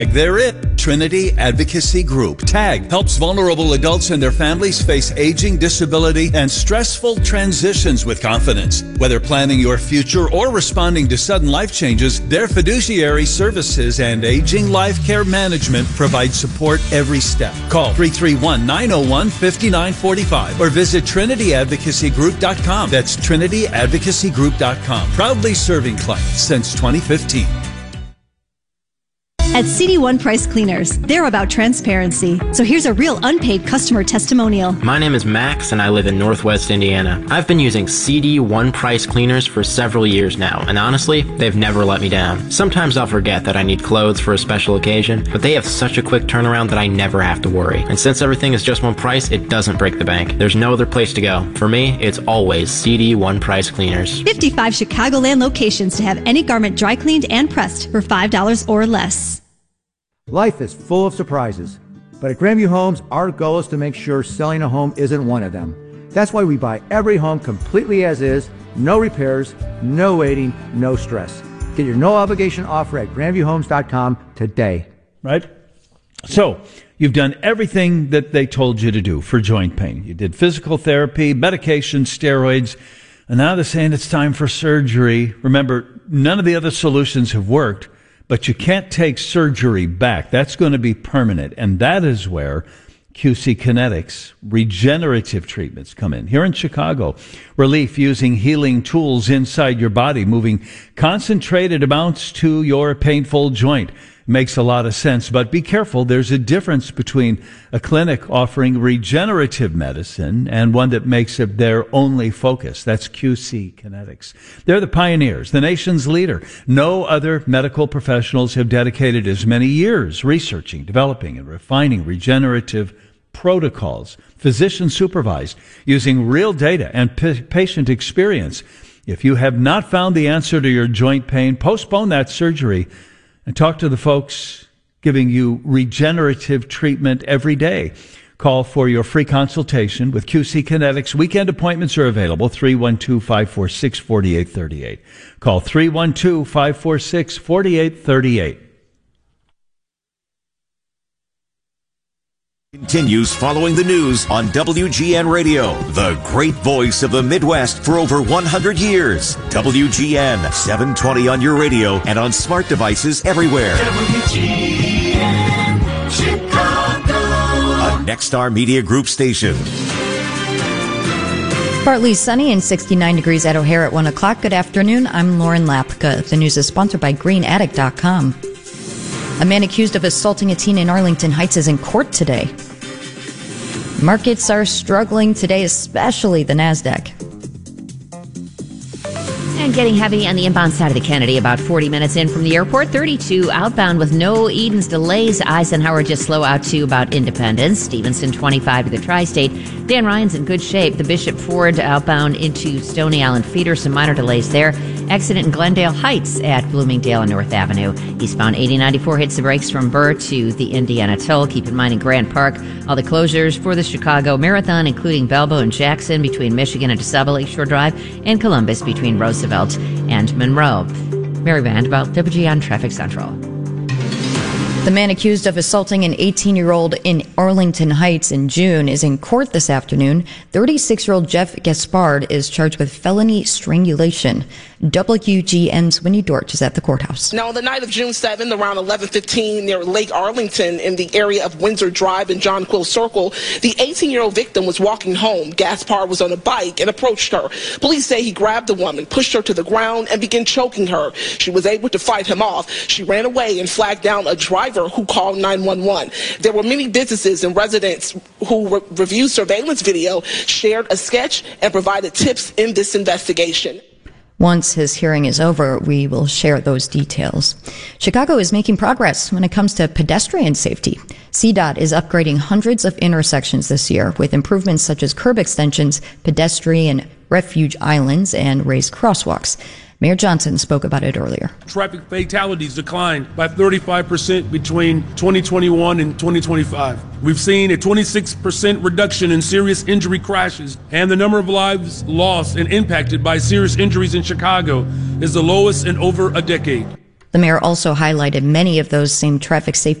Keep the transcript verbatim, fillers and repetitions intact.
They're it. Trinity Advocacy Group. TAG helps vulnerable adults and their families face aging, disability, and stressful transitions with confidence. Whether planning your future or responding to sudden life changes, their fiduciary services and aging life care management provide support every step. Call three three one, nine zero one, five nine four five or visit trinity advocacy group dot com. That's trinity advocacy group dot com. Proudly serving clients since twenty fifteen. At C D one Price Cleaners, they're about transparency. So here's a real unpaid customer testimonial. My name is Max and I live in Northwest Indiana. I've been using C D one Price Cleaners for several years now, and honestly, they've never let me down. Sometimes I'll forget that I need clothes for a special occasion, but they have such a quick turnaround that I never have to worry. And since everything is just one price, it doesn't break the bank. There's no other place to go. For me, it's always C D one Price Cleaners. fifty-five Chicagoland locations to have any garment dry cleaned and pressed for five dollars or less. Life is full of surprises, but at Grandview Homes, our goal is to make sure selling a home isn't one of them. That's why we buy every home completely as is, no repairs, no waiting, no stress. Get your no obligation offer at grandview homes dot com today. Right? So, you've done everything that they told you to do for joint pain. You did physical therapy, medication, steroids, and now they're saying it's time for surgery. Remember, none of the other solutions have worked. But you can't take surgery back. That's going to be permanent. And that is where Q C Kinetics regenerative treatments come in. Here in Chicago, relief using healing tools inside your body, moving concentrated amounts to your painful joint. Makes a lot of sense, but be careful. There's a difference between a clinic offering regenerative medicine and one that makes it their only focus. That's Q C Kinetics. They're the pioneers, the nation's leader. No other medical professionals have dedicated as many years researching, developing, and refining regenerative protocols, physician supervised, using real data and p- patient experience. If you have not found the answer to your joint pain, postpone that surgery and talk to the folks giving you regenerative treatment every day. Call for your free consultation with Q C Kinetics. Weekend appointments are available, three one two, five four six, four eight three eight. Call three one two, five four six, four eight three eight. Continues following the news on W G N Radio, the great voice of the Midwest for over one hundred years. W G N, seven twenty on your radio and on smart devices everywhere. W G N Chicago, a Nexstar Media Group station. Partly sunny and sixty-nine degrees at O'Hare at one o'clock. Good afternoon. I'm Lauren Lapka. The news is sponsored by green attic dot com. A man accused of assaulting a teen in Arlington Heights is in court today. Markets are struggling today, especially the NASDAQ. And getting heavy on the inbound side of the Kennedy, about forty minutes in from the airport, thirty-two outbound with no Edens delays. Eisenhower just slow out to about Independence. Stevenson twenty-five to the Tri-State. Dan Ryan's in good shape. The Bishop Ford outbound into Stony Island Feeder, some minor delays there. Accident in Glendale Heights at Bloomingdale and North Avenue. Eastbound eighty ninety-four hits the brakes from Burr to the Indiana Toll. Keep in mind in Grant Park, all the closures for the Chicago Marathon, including Balboa and Jackson between Michigan and DeSaba Lakeshore Drive, and Columbus between Roosevelt and Monroe. Mary Vanderbilt, W G N Traffic Central. The man accused of assaulting an eighteen-year-old in Arlington Heights in June is in court this afternoon. thirty-six-year-old Jeff Gaspard is charged with felony strangulation. W G N's Winnie Dortch is at the courthouse. Now, on the night of June seventh, around eleven fifteen, near Lake Arlington in the area of Windsor Drive and John Quill Circle, the eighteen-year-old victim was walking home. Gaspard was on a bike and approached her. Police say he grabbed the woman, pushed her to the ground, and began choking her. She was able to fight him off. She ran away and flagged down a driver who called nine one one. There were many businesses and residents who re- reviewed surveillance video, shared a sketch, and provided tips in this investigation. Once his hearing is over, we will share those details. Chicago is making progress when it comes to pedestrian safety. C DOT is upgrading hundreds of intersections this year with improvements such as curb extensions, pedestrian refuge islands, and raised crosswalks. Mayor Johnson spoke about it earlier. Traffic fatalities declined by thirty-five percent between twenty twenty-one and twenty twenty-five. We've seen a twenty-six percent reduction in serious injury crashes, and the number of lives lost and impacted by serious injuries in Chicago is the lowest in over a decade. The mayor also highlighted many of those same traffic safety